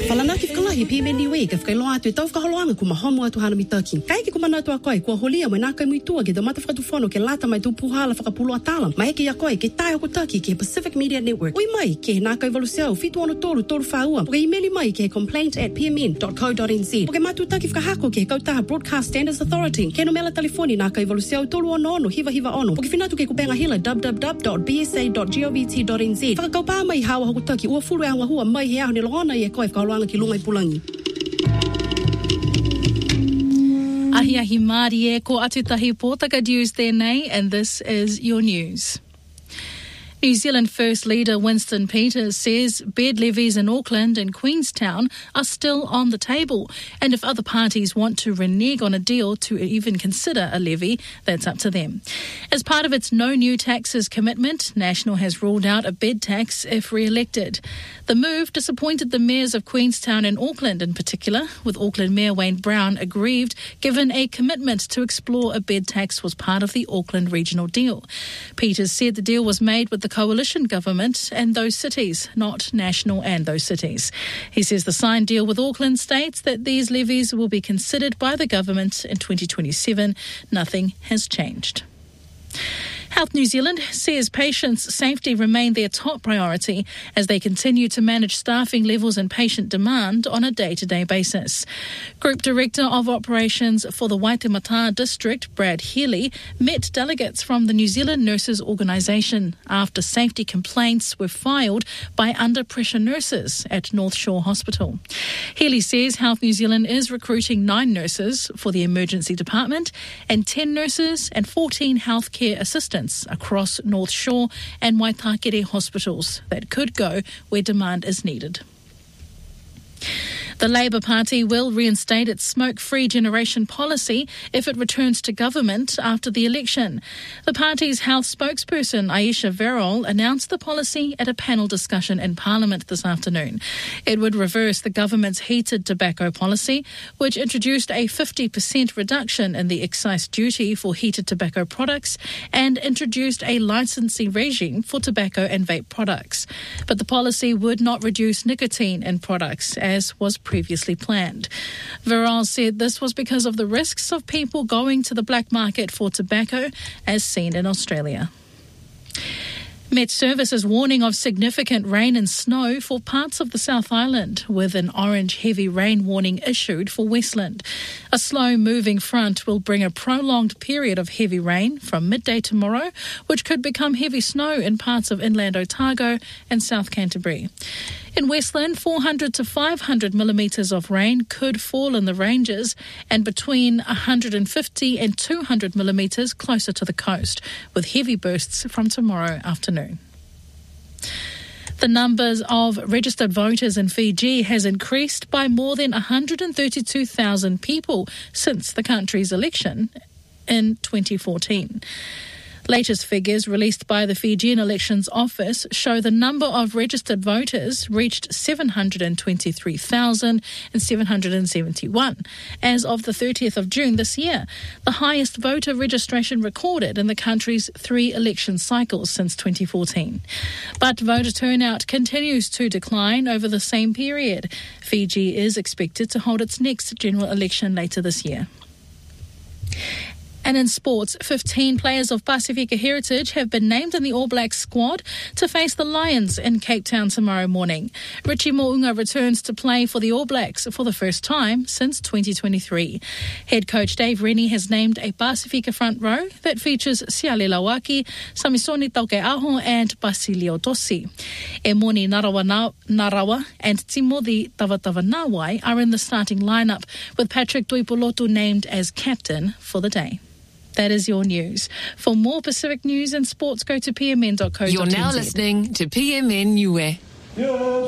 Falana ki whakalahi PMN niwe ka whakailoa atu e tau whakaholoanga ku mahomu atu hana mitaki. Kai ki kumana atu a koe kua holia mai nā kai muitua ke te mata whakatuwhono ke lata mai tupuhala whakapulua tala. Mai eke ia koe ke tai hoko taki ke Pacific Media Network. Ui mai ke nā kai waluseau fitu ono tolu whaua. Ke emaili mai ke complaint@pmn.co.nz. Ke matu taki whakahako ke kautaha Broadcast Standards Authority. Ke no mela telefoni nā kai waluseau tolu ono hiva ono. Ke finatu ke kupenga hila www.bsa.govt.nz. Whakakaupā mai hawa hoko taki ua furu e hua mai he aho ni longona i e koe whakaholoanga ki lunga i pulangi. Ahi Māori e ko atutahi pōtaka news tēnei, and this is your news. New Zealand First Leader Winston Peters says bed levies in Auckland and Queenstown are still on the table, and if other parties want to renege on a deal to even consider a levy, that's up to them. As part of its no new taxes commitment, National has ruled out a bed tax if re-elected. The move disappointed the mayors of Queenstown and Auckland in particular, with Auckland Mayor Wayne Brown aggrieved given a commitment to explore a bed tax was part of the Auckland regional deal. Peters said the deal was made with the coalition government and those cities, not National and those cities. He says the signed deal with Auckland states that these levies will be considered by the government in 2027. Nothing has changed. Health New Zealand says patients' safety remain their top priority as they continue to manage staffing levels and patient demand on a day-to-day basis. Group Director of Operations for the Waitemata District, Brad Healy, met delegates from the New Zealand Nurses Organisation after safety complaints were filed by under-pressure nurses at North Shore Hospital. Healy says Health New Zealand is recruiting 9 nurses for the emergency department and 10 nurses and 14 healthcare assistants across North Shore and Waitakere hospitals that could go where demand is needed. The Labour Party will reinstate its smoke-free generation policy if it returns to government after the election. The party's health spokesperson, Aisha Verrall, announced the policy at a panel discussion in Parliament this afternoon. It would reverse the government's heated tobacco policy, which introduced a 50% reduction in the excise duty for heated tobacco products and introduced a licensing regime for tobacco and vape products. But the policy would not reduce nicotine in products, as was previously planned. Verrall said this was because of the risks of people going to the black market for tobacco, as seen in Australia. Met Service is warning of significant rain and snow for parts of the South Island, with an orange heavy rain warning issued for Westland. A slow-moving front will bring a prolonged period of heavy rain from midday tomorrow, which could become heavy snow in parts of inland Otago and South Canterbury. In Westland, 400 to 500 millimetres of rain could fall in the ranges and between 150 and 200 millimetres closer to the coast, with heavy bursts from tomorrow afternoon. The numbers of registered voters in Fiji has increased by more than 132,000 people since the country's election in 2014. Latest figures released by the Fijian Elections Office show the number of registered voters reached 723,771 as of the 30th of June this year, the highest voter registration recorded in the country's 3 election cycles since 2014. But voter turnout continues to decline over the same period. Fiji is expected to hold its next general election later this year. And in sports, 15 players of Pasifika heritage have been named in the All Blacks squad to face the Lions in Cape Town tomorrow morning. Richie Mo'unga returns to play for the All Blacks for the first time since 2023. Head coach Dave Rennie has named a Pasifika front row that features Siale Lawaki, Samisoni Taukeaho and Basilio Tossi. Emoni Narawa and Timothy Tavatavanawai are in the starting lineup, with Patrick Tuipolotu named as captain for the day. That is your news. For more Pacific news and sports, go to pmn.co.nz. You're now listening to PMN Niue.